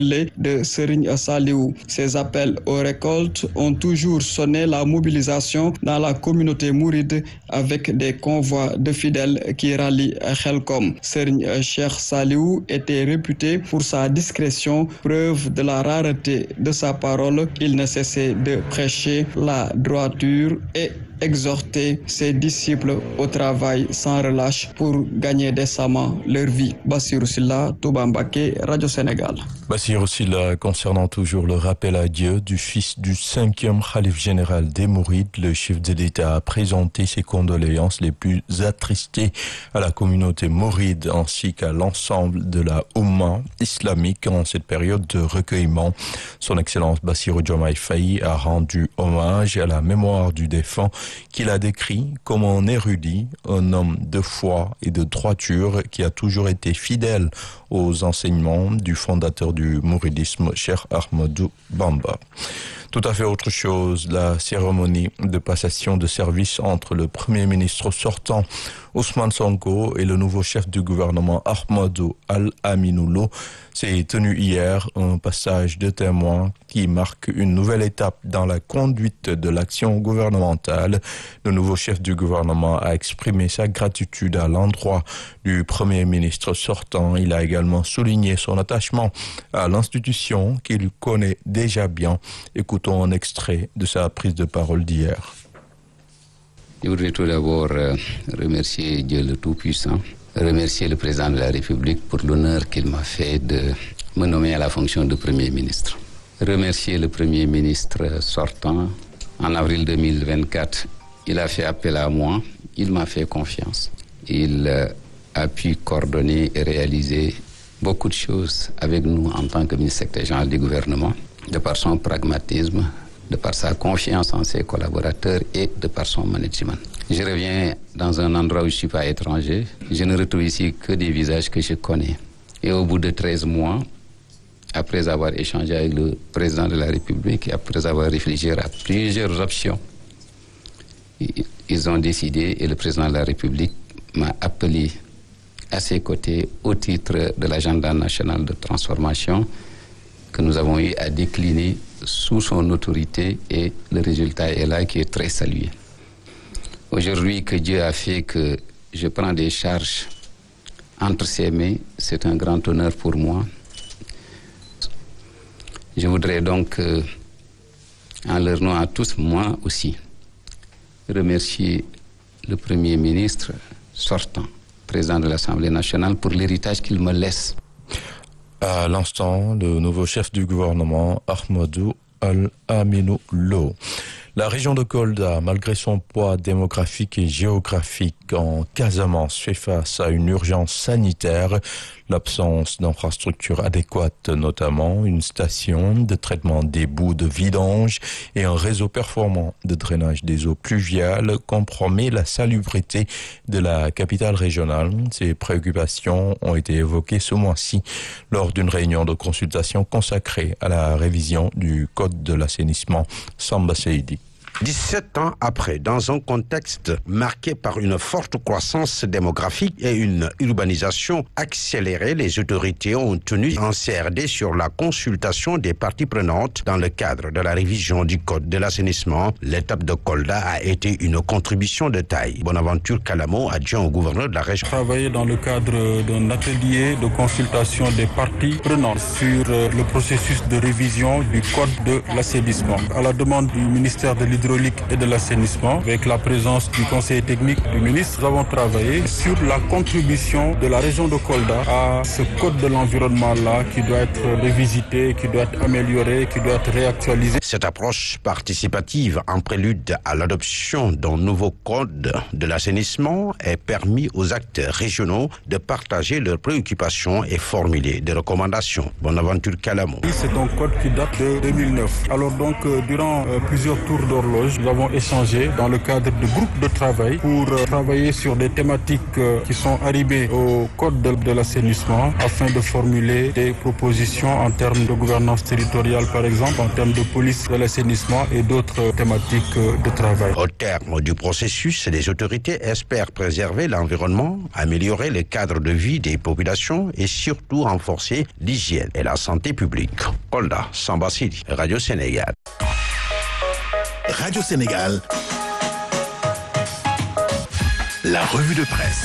de Serigne Saliou. Ces appels aux récoltes ont toujours sonné la mobilisation dans la communauté mouride avec des convois de fidèles qui rallient Khelcom. Serigne Cheikh Saliou était réputé pour sa discrétion, preuve de la rareté de sa parole. Il ne cessait de prêcher la droiture et exhorter ses disciples au travail sans relâche pour gagner décemment leur vie. Bassirou Silla, Touba Mbacké, Radio Sénégal. Bassirou Silla, concernant toujours le rappel à Dieu du fils du 5e khalife général des Mourides, le chef de l'État a présenté ses condoléances les plus attristées à la communauté mouride ainsi qu'à l'ensemble de la Oumma islamique en cette période de recueillement. Son Excellence Bassirou Diomaye Faye a rendu hommage à la mémoire du défunt qu'il a décrit comme un érudit, un homme de foi et de droiture qui a toujours été fidèle aux enseignements du fondateur du mouridisme, Cheikh Ahmadou Bamba. Tout à fait autre chose, la cérémonie de passation de service entre le Premier ministre sortant Ousmane Sonko et le nouveau chef du gouvernement Ahmadou Al-Aminou Lo s'est tenu hier, un passage de témoin qui marque une nouvelle étape dans la conduite de l'action gouvernementale. Le nouveau chef du gouvernement a exprimé sa gratitude à l'endroit du Premier ministre sortant. Il a également souligné son attachement à l'institution qu'il connaît déjà bien. Écoutons un extrait de sa prise de parole d'hier. Je voudrais tout d'abord remercier Dieu le Tout-Puissant, remercier le président de la République pour l'honneur qu'il m'a fait de me nommer à la fonction de Premier ministre. Remercier le Premier ministre sortant. En avril 2024, il a fait appel à moi, il m'a fait confiance. Il a pu coordonner et réaliser beaucoup de choses avec nous en tant que ministre secrétaire général du gouvernement, de par son pragmatisme, de par sa confiance en ses collaborateurs et de par son management. Je reviens dans un endroit où je ne suis pas étranger. Je ne retrouve ici que des visages que je connais. Et au bout de 13 mois, après avoir échangé avec le président de la République et après avoir réfléchi à plusieurs options, ils ont décidé et le président de la République m'a appelé à ses côtés au titre de l'agenda national de transformation que nous avons eu à décliner sous son autorité et le résultat est là qui est très salué. Aujourd'hui que Dieu a fait que je prends des charges entre ses mains, c'est un grand honneur pour moi. Je voudrais donc, en leur nom à tous, moi aussi, remercier le Premier ministre sortant, président de l'Assemblée nationale, pour l'héritage qu'il me laisse. À l'instant, le nouveau chef du gouvernement, Ahmadou Al-Aminou Lo. La région de Kolda, malgré son poids démographique et géographique en Casamance, fait face à une urgence sanitaire, l'absence d'infrastructures adéquates, notamment une station de traitement des boues de vidange et un réseau performant de drainage des eaux pluviales compromet la salubrité de la capitale régionale. Ces préoccupations ont été évoquées ce mois-ci lors d'une réunion de consultation consacrée à la révision du Code de l'assainissement. Samba Seydi. 17 ans après, dans un contexte marqué par une forte croissance démographique et une urbanisation accélérée, les autorités ont tenu un CRD sur la consultation des parties prenantes dans le cadre de la révision du Code de l'assainissement. L'étape de Kolda a été une contribution de taille. Bonaventure Kalamo, adjoint au gouverneur de la région. Travailler dans le cadre d'un atelier de consultation des parties prenantes sur le processus de révision du Code de l'assainissement. À la demande du ministère de l'Hydraulique et de l'assainissement, avec la présence du conseiller technique du ministre, nous avons travaillé sur la contribution de la région de Kolda à ce code de l'environnement-là qui doit être revisité, qui doit être amélioré, qui doit être réactualisé. Cette approche participative en prélude à l'adoption d'un nouveau code de l'assainissement est permis aux acteurs régionaux de partager leurs préoccupations et formuler des recommandations. Bonaventure Kalamo. C'est un code qui date de 2009. Alors donc, durant plusieurs tours d'horloge, horloge. Nous avons échangé dans le cadre de groupes de travail pour travailler sur des thématiques qui sont arrivées au code de l'assainissement afin de formuler des propositions en termes de gouvernance territoriale, par exemple, en termes de police de l'assainissement et d'autres thématiques de travail. Au terme du processus, les autorités espèrent préserver l'environnement, améliorer le cadre de vie des populations et surtout renforcer l'hygiène et la santé publique. Kolda, Samba Sidi, Radio Sénégal. Radio Sénégal, la revue de presse.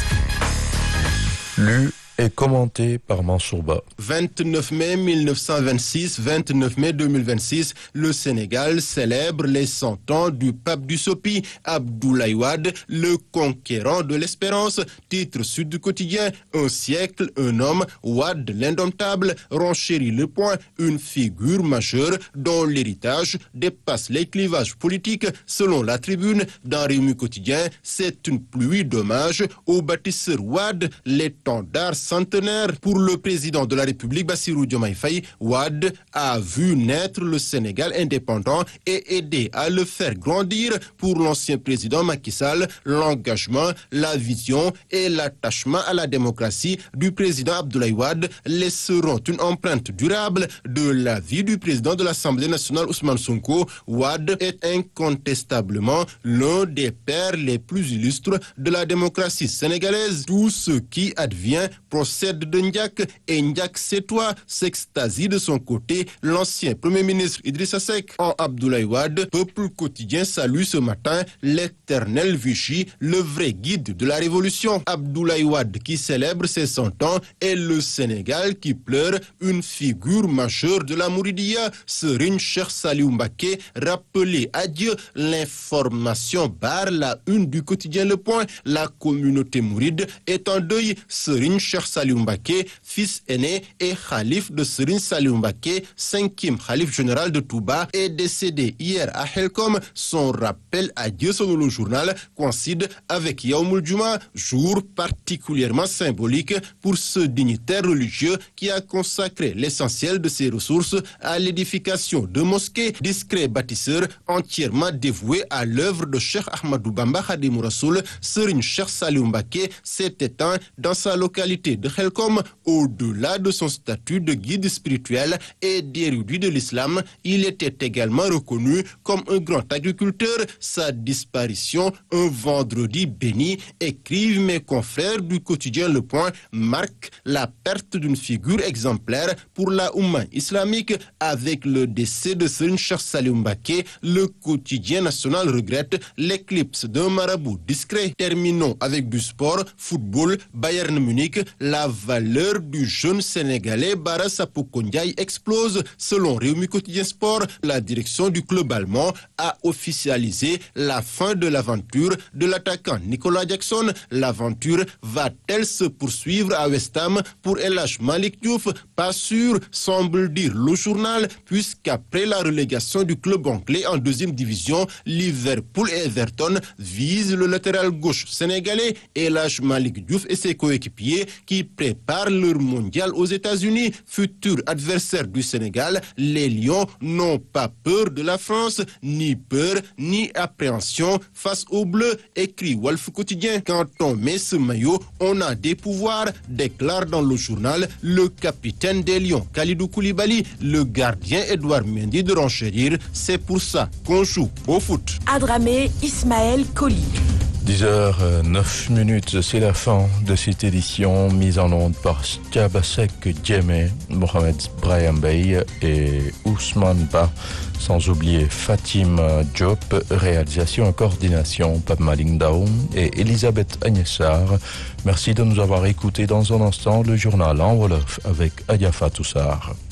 Lu et commenté par Mansour Ba. 29 mai 1926, 29 mai 2026, le Sénégal célèbre les 100 ans du pape du Sopi, Abdoulaye Wade, le conquérant de l'espérance. Titre Sud du Quotidien, un siècle, un homme, Wade l'indomptable, renchérit Le Point, une figure majeure dont l'héritage dépasse les clivages politiques. Selon la Tribune, dans Rewmi Quotidien, c'est une pluie d'hommages au bâtisseur Wade, l'étendard centenaire. Pour le président de la République, Bassirou Diomaye Faye, Wade a vu naître le Sénégal indépendant et aidé à le faire grandir. Pour l'ancien président Macky Sall, l'engagement, la vision et l'attachement à la démocratie du président Abdoulaye Wade laisseront une empreinte durable. De la vie du président de l'Assemblée nationale Ousmane Sonko, Wade est incontestablement l'un des pères les plus illustres de la démocratie sénégalaise. Tout ce qui advient procède de Ndiak et Ndiak c'est toi, s'extasie de son côté l'ancien premier ministre Idrissa Seck. En Abdoulaye Wade, Peuple quotidien salue ce matin l'éternel Vichy, le vrai guide de la révolution. Abdoulaye Wade qui célèbre ses 100 ans et le Sénégal qui pleure, une figure majeure de la Mouridiya. Serigne Cheikh Saliou Mbacké rappelé à Dieu. L'information barre la une du quotidien Le Point. La communauté mouride est en deuil. Serigne Cheikh Saliou Mbacké, fils aîné et khalife de Serigne Saliou Mbacké, 5e khalife général de Touba, est décédé hier à Helcom. Son rappel à Dieu selon le journal coïncide avec Yaoumoul Djouma, jour particulièrement symbolique pour ce dignitaire religieux qui a consacré l'essentiel de ses ressources à l'édification de mosquées. Discret bâtisseur entièrement dévoué à l'œuvre de Cheikh Ahmadou Bamba Khadimou Rassoul, Serigne Cheikh Saliou Mbacké s'est éteint dans sa localité de Helcom. Au-delà de son statut de guide spirituel et d'érudit de l'islam, il était également reconnu comme un grand agriculteur. Sa disparition, un vendredi béni, écrivent mes confrères du quotidien Le Point, marque la perte d'une figure exemplaire pour la Oumma islamique. Avec le décès de Serigne Cheikh Saliou Mbacké, le quotidien national regrette l'éclipse d'un marabout discret. Terminons avec du sport, football, Bayern Munich. La valeur du jeune Sénégalais Bara Sapoko Ndiaye explose. Selon Rewmi Quotidien Sport, la direction du club allemand a officialisé la fin de l'aventure de l'attaquant Nicolas Jackson. L'aventure va-t-elle se poursuivre à West Ham pour El Hadji Malick Diouf? Pas sûr, semble dire le journal, puisqu'après la relégation du club anglais en 2e division, Liverpool et Everton visent le latéral gauche sénégalais El Hadji Malick Diouf et ses coéquipiers qui préparent leur mondial aux États-Unis. Futur adversaire du Sénégal, les Lions n'ont pas peur de la France, ni peur ni appréhension face aux Bleus, écrit Walf Quotidien. Quand on met ce maillot, on a des pouvoirs, déclare dans le journal le capitaine des Lions, Kalidou Koulibaly. Le gardien Edouard Mendy de renchérir, c'est pour ça qu'on joue au foot. Adramé Ismaël Koli. 10h09, c'est la fin de cette édition mise en onde par Tiabasek Djemé, Mohamed Brahim Bey et Ousmane Ba, sans oublier Fatim Diop, réalisation et coordination Pape Malik Daoum et Elisabeth Agnessar. Merci de nous avoir écoutés. Dans un instant, le journal en Wolof avec Adia Fatoussar.